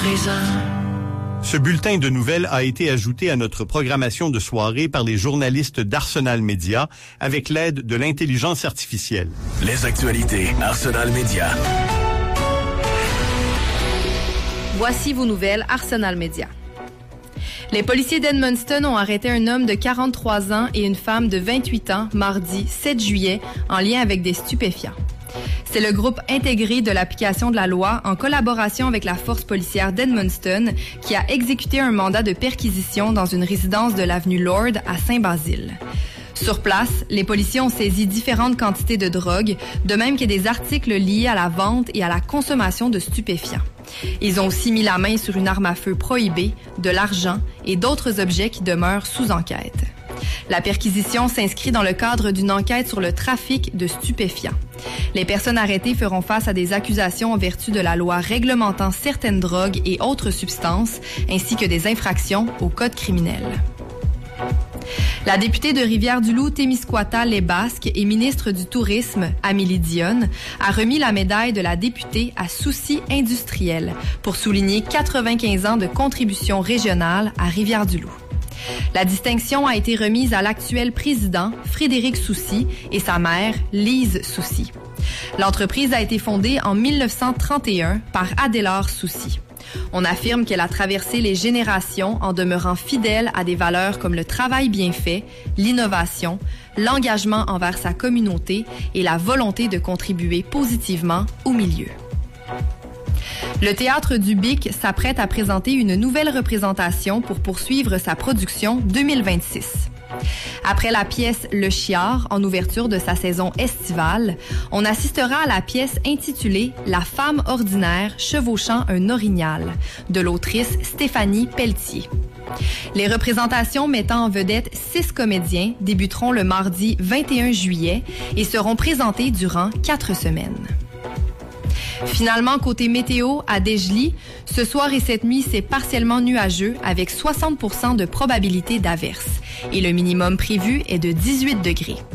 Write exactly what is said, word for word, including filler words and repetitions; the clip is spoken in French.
raisin. Ce bulletin de nouvelles a été ajouté à notre programmation de soirée par les journalistes d'Arsenal Média avec l'aide de l'intelligence artificielle. Les actualités Arsenal Média. Voici vos nouvelles Arsenal Média. Les policiers d'Edmundston ont arrêté un homme de quarante-trois ans et une femme de vingt-huit ans mardi sept juillet en lien avec des stupéfiants. C'est le groupe intégré de l'application de la loi en collaboration avec la force policière d'Edmundston qui a exécuté un mandat de perquisition dans une résidence de l'avenue Lord à Saint-Basile. Sur place, les policiers ont saisi différentes quantités de drogue, de même que des articles liés à la vente et à la consommation de stupéfiants. Ils ont aussi mis la main sur une arme à feu prohibée, de l'argent et d'autres objets qui demeurent sous enquête. La perquisition s'inscrit dans le cadre d'une enquête sur le trafic de stupéfiants. Les personnes arrêtées feront face à des accusations en vertu de la loi réglementant certaines drogues et autres substances, ainsi que des infractions au code criminel. La députée de Rivière-du-Loup, Témiscouata-les-Basques et ministre du Tourisme, Amélie Dionne, a remis la médaille de la députée à Soucy industriel pour souligner quatre-vingt-quinze ans de contribution régionale à Rivière-du-Loup. La distinction a été remise à l'actuel président, Frédéric Soucy, et sa mère, Lise Soucy. L'entreprise a été fondée en mille neuf cent trente et un par Adélard Soucy. On affirme qu'elle a traversé les générations en demeurant fidèle à des valeurs comme le travail bien fait, l'innovation, l'engagement envers sa communauté et la volonté de contribuer positivement au milieu. Le Théâtre du Bic s'apprête à présenter une nouvelle représentation pour poursuivre sa production deux mille vingt-six. Après la pièce Le Chiard, en ouverture de sa saison estivale, on assistera à la pièce intitulée La femme ordinaire chevauchant un orignal, de l'autrice Stéphanie Pelletier. Les représentations mettant en vedette six comédiens débuteront le mardi vingt et un juillet et seront présentées durant quatre semaines. Finalement, côté météo, à Desjely, ce soir et cette nuit, c'est partiellement nuageux avec soixante pour cent de probabilité d'averse. Et le minimum prévu est de dix-huit degrés.